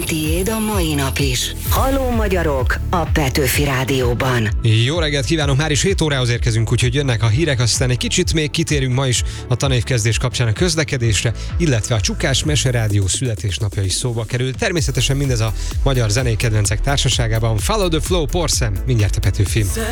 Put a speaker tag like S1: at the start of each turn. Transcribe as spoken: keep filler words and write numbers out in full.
S1: tiéd a mai nap is. Halló magyarok a Petőfi Rádióban.
S2: Jó reggelt kívánok, már is hét órához érkezünk, úgyhogy jönnek a hírek, aztán egy kicsit még kitérünk ma is a tanévkezdés kapcsán a közlekedésre, illetve a Csukás Meserádió születésnapja is szóba kerül. Természetesen mindez a magyar zenékedvencek társaságában. Follow the Flow, Porszem, mindjárt a Petőfin.